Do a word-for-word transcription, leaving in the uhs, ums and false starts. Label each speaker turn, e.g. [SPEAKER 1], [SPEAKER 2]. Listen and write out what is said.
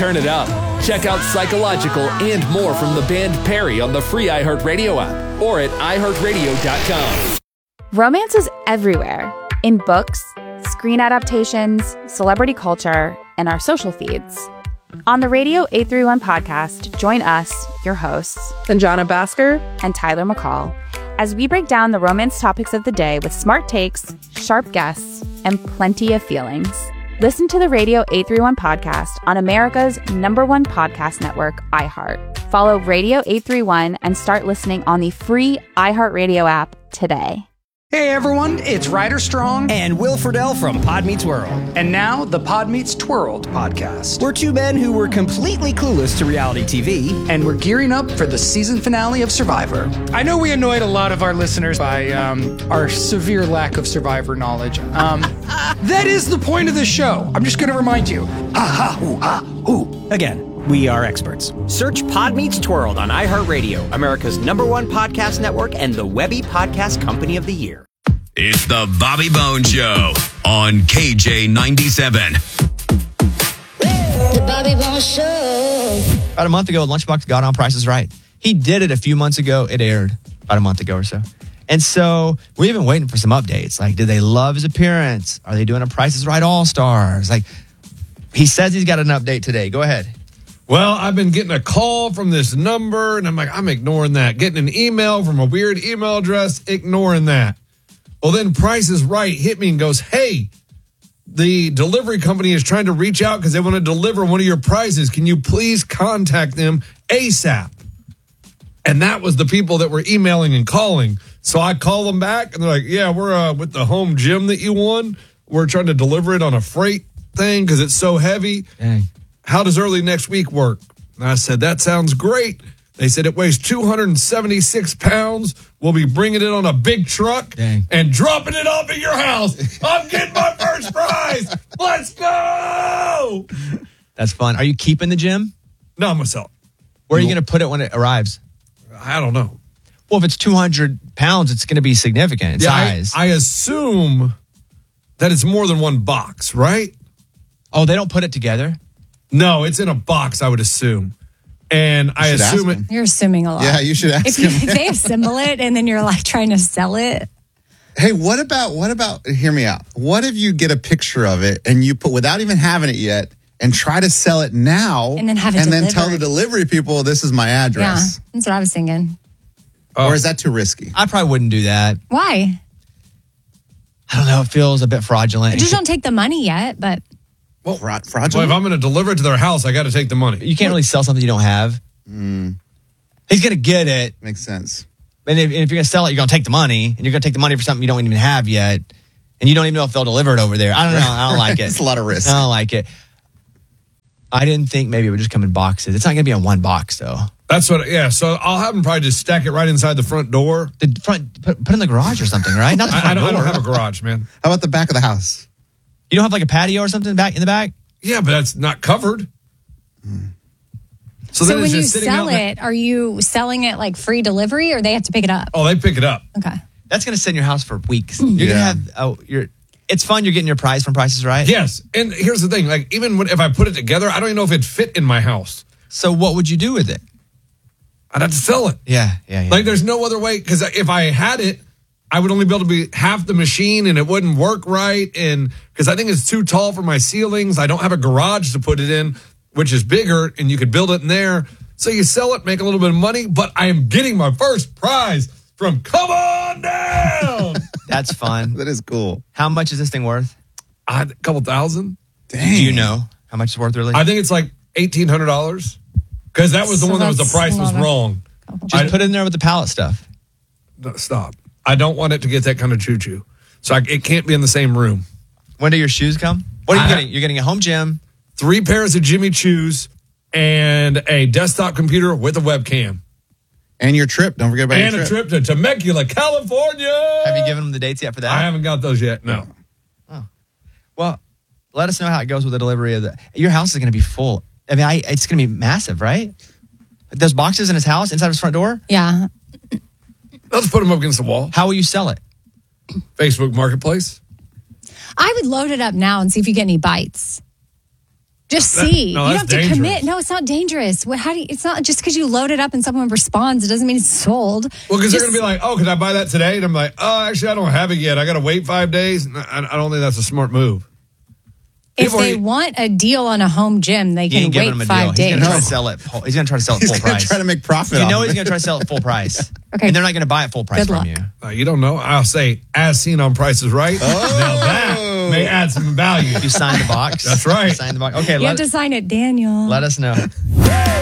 [SPEAKER 1] turn it up. Check out Psychological and more from the band Perry on the free iHeartRadio app or at i heart radio dot com.
[SPEAKER 2] Romance is everywhere. In books, screen adaptations, celebrity culture, and our social feeds. On the Radio eight thirty-one podcast, join us, your hosts,
[SPEAKER 3] Sanjana Bhaskar
[SPEAKER 2] and Tyler McCall, as we break down the romance topics of the day with smart takes, sharp guests, and plenty of feelings. Listen to the Radio eight thirty-one podcast on America's number one podcast network, iHeart. Follow Radio eight thirty-one and start listening on the free iHeartRadio app today.
[SPEAKER 4] Hey everyone, it's Ryder Strong
[SPEAKER 5] and Will Friedle from Pod Meets World.
[SPEAKER 4] And now the Pod Meets Twirled podcast.
[SPEAKER 5] We're two men who were completely clueless to reality T V.
[SPEAKER 4] And we're gearing up for the season finale of Survivor.
[SPEAKER 6] I know we annoyed a lot of our listeners by um, our severe lack of Survivor knowledge. Um, that is the point of the show. I'm just going to remind you.
[SPEAKER 4] Ah, ha, ooh, ah, ooh.
[SPEAKER 5] Again, we are experts. Search Pod Meets Twirled on iHeartRadio, America's number one podcast network and the Webby Podcast Company of the Year.
[SPEAKER 7] It's the Bobby Bones Show on K J ninety-seven.
[SPEAKER 8] The Bobby Bones Show.
[SPEAKER 9] About a month ago, Lunchbox got on Price is Right. He did it a few months ago. It aired about a month ago or so. And so we've been waiting for some updates. Like, did they love his appearance? Are they doing a Price is Right All-Stars? Like, he says he's got an update today. Go ahead.
[SPEAKER 10] Well, I've been getting a call from this number, and I'm like, I'm ignoring that. Getting an email from a weird email address, ignoring that. Well, then Price is Right hit me and goes, hey, the delivery company is trying to reach out because they want to deliver one of your prizes. Can you please contact them ASAP? And that was the people that were emailing and calling. So I call them back, and they're like, yeah, we're uh, with the home gym that you won. We're trying to deliver it on a freight thing because it's so heavy.
[SPEAKER 9] Dang.
[SPEAKER 10] How does early next week work? And I said, that sounds great. They said it weighs two hundred seventy-six pounds. We'll be bringing it on a big truck
[SPEAKER 9] Dang.
[SPEAKER 10] and dropping it off at your house. I'm getting my first prize. Let's go.
[SPEAKER 9] That's fun. Are you keeping the gym?
[SPEAKER 10] No, I'm going to sell it.
[SPEAKER 9] Where are you going to put it when it arrives?
[SPEAKER 10] I don't know.
[SPEAKER 9] Well, if it's two hundred pounds, it's going to be significant in
[SPEAKER 10] yeah,
[SPEAKER 9] size.
[SPEAKER 10] I, I assume that it's more than one box, right?
[SPEAKER 9] Oh, they don't put it together?
[SPEAKER 10] No, it's in a box, I would assume. And I assume it.
[SPEAKER 11] You're assuming a lot.
[SPEAKER 12] Yeah, you should ask
[SPEAKER 11] if, you,
[SPEAKER 12] him.
[SPEAKER 11] if they assemble it and then you're like trying to sell it.
[SPEAKER 12] Hey, what about, what about, hear me out. What if you get a picture of it and you put, without even having it yet, and try to sell it now.
[SPEAKER 11] And then have it
[SPEAKER 12] And
[SPEAKER 11] delivered.
[SPEAKER 12] then tell the delivery people, this is my address.
[SPEAKER 11] Yeah, that's what I was thinking.
[SPEAKER 12] Oh. Or is that too risky?
[SPEAKER 9] I probably wouldn't do that.
[SPEAKER 11] Why?
[SPEAKER 9] I don't know. It feels a bit fraudulent.
[SPEAKER 11] Just don't take the money yet, but.
[SPEAKER 10] Well,
[SPEAKER 12] Fraud,
[SPEAKER 10] well,
[SPEAKER 12] fraudulent?
[SPEAKER 10] if I'm going to deliver it to their house, I got to take the money.
[SPEAKER 9] You can't really sell something you don't have.
[SPEAKER 12] Mm,
[SPEAKER 9] He's going to get it.
[SPEAKER 12] makes sense.
[SPEAKER 9] And if, and if you're going to sell it, you're going to take the money. And you're going to take the money for something you don't even have yet. And you don't even know if they'll deliver it over there. I don't know. I don't like it.
[SPEAKER 12] It's a lot of risk.
[SPEAKER 9] I don't like it. I didn't think maybe it would just come in boxes. It's not going to be in one box, though.
[SPEAKER 10] That's what, yeah. So I'll have them probably just stack it right inside the front door.
[SPEAKER 9] The front, put, put it in the garage or something, right? Not the front
[SPEAKER 10] I, I, don't, I
[SPEAKER 9] door.
[SPEAKER 10] don't have a garage, man.
[SPEAKER 12] How about the back of the house?
[SPEAKER 9] You don't have like a patio or something back in the back?
[SPEAKER 10] Yeah, but that's not covered.
[SPEAKER 12] Mm.
[SPEAKER 11] So,
[SPEAKER 10] then
[SPEAKER 11] when
[SPEAKER 10] it's
[SPEAKER 11] you
[SPEAKER 10] just sitting
[SPEAKER 11] sell
[SPEAKER 10] out in
[SPEAKER 11] it, are you selling it like free delivery or they have to pick it up?
[SPEAKER 10] the- Oh, they pick it up.
[SPEAKER 11] Okay.
[SPEAKER 9] That's going to sit in your house for weeks. You're going to
[SPEAKER 12] Yeah.
[SPEAKER 9] have, oh, you're, it's fun. You're getting your prize from Prices Right.
[SPEAKER 10] Yes. And here's the thing. Like, even when, if I put it together, I don't even know if it'd fit in my house.
[SPEAKER 9] So what would you do with it?
[SPEAKER 10] I'd have to sell it.
[SPEAKER 9] Yeah, yeah, yeah.
[SPEAKER 10] Like, there's no other way. Because if I had it, I would only be able to be half the machine and it wouldn't work right. And because I think it's too tall for my ceilings. I don't have a garage to put it in, which is bigger, and you could build it in there. So you sell it, make a little bit of money, but I am getting my first prize from Come On Down.
[SPEAKER 9] That's fun.
[SPEAKER 12] That is cool.
[SPEAKER 9] How much is this thing worth?
[SPEAKER 10] A couple thousand.
[SPEAKER 12] Dang.
[SPEAKER 9] Do you know how much it's worth, really?
[SPEAKER 10] I think it's like eighteen hundred dollars. Because that was the
[SPEAKER 11] So
[SPEAKER 10] one that was the
[SPEAKER 11] that's
[SPEAKER 10] price was
[SPEAKER 11] not a-
[SPEAKER 10] wrong.
[SPEAKER 9] Just
[SPEAKER 10] I-
[SPEAKER 9] put it in there with the pallet stuff.
[SPEAKER 10] No, stop. I don't want it to get that kind of choo-choo. So I, it can't be in the same room.
[SPEAKER 9] When do your shoes come? What are you
[SPEAKER 10] I-
[SPEAKER 9] getting? You're getting a home gym.
[SPEAKER 10] Three pairs of Jimmy Choos and a desktop computer with a webcam.
[SPEAKER 12] And your trip. Don't forget about
[SPEAKER 10] And
[SPEAKER 12] your
[SPEAKER 10] a
[SPEAKER 12] trip.
[SPEAKER 10] trip to Temecula, California.
[SPEAKER 9] Have you given them the dates yet for that?
[SPEAKER 10] I haven't got those yet, no.
[SPEAKER 9] Well, let us know how it goes with the delivery of the. Your house is going to be full. I mean, I, it's going to be massive, right? Those boxes in his house inside his front door.
[SPEAKER 11] Yeah.
[SPEAKER 10] I'll just put them up against the wall.
[SPEAKER 9] How will you sell it?
[SPEAKER 10] Facebook Marketplace.
[SPEAKER 11] I would load it up now and see if you get any bites. Just
[SPEAKER 10] That-
[SPEAKER 11] see.
[SPEAKER 10] no,
[SPEAKER 11] you don't
[SPEAKER 10] that's
[SPEAKER 11] have to
[SPEAKER 10] dangerous.
[SPEAKER 11] commit. No, it's not dangerous. What, how do you, it's not just because you load it up and someone responds, it doesn't mean it's sold.
[SPEAKER 10] Well, because they're
[SPEAKER 11] Just-
[SPEAKER 10] going to be like, oh, can I buy that today? And I'm like, oh, actually, I don't have it yet. I got to wait five days. I, I don't think that's a smart move.
[SPEAKER 11] if
[SPEAKER 10] People-
[SPEAKER 11] they want a deal on a home gym, they
[SPEAKER 9] He
[SPEAKER 11] can
[SPEAKER 9] ain't giving
[SPEAKER 11] wait
[SPEAKER 9] him a
[SPEAKER 11] five
[SPEAKER 9] deal. He's
[SPEAKER 11] days.
[SPEAKER 9] gonna try to sell it. full- He's gonna try to sell it
[SPEAKER 12] He's
[SPEAKER 9] full
[SPEAKER 12] gonna
[SPEAKER 9] price.
[SPEAKER 12] try to make profit.
[SPEAKER 9] You know
[SPEAKER 12] off
[SPEAKER 9] he's
[SPEAKER 12] of
[SPEAKER 9] gonna try to sell it full price.
[SPEAKER 11] Okay.
[SPEAKER 9] And they're not gonna buy it full price
[SPEAKER 11] Good
[SPEAKER 9] from
[SPEAKER 11] luck.
[SPEAKER 9] you.
[SPEAKER 10] Uh, you don't know. I'll say, as seen on Price is Right.
[SPEAKER 12] Oh.
[SPEAKER 10] Now that may add some value.
[SPEAKER 9] You sign the box.
[SPEAKER 10] That's right.
[SPEAKER 9] You sign the box. Okay,
[SPEAKER 11] You
[SPEAKER 9] let,
[SPEAKER 11] have to sign it, Daniel.
[SPEAKER 9] let us know.